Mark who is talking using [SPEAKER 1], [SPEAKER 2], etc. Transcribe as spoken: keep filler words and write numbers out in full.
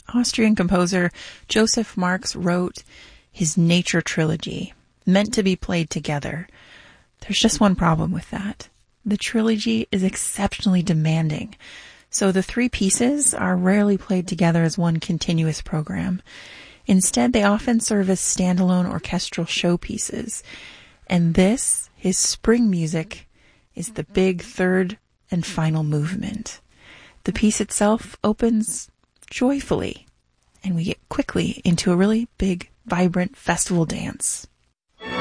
[SPEAKER 1] Austrian composer Joseph Marx wrote his Nature Trilogy, meant to be played together. There's just one problem with that. The trilogy is exceptionally demanding, so the three pieces are rarely played together as one continuous program. Instead, they often serve as standalone orchestral showpieces. And this, his spring music, is the big third and final movement. The piece itself opens joyfully, and we get quickly into a really big, vibrant festival dance.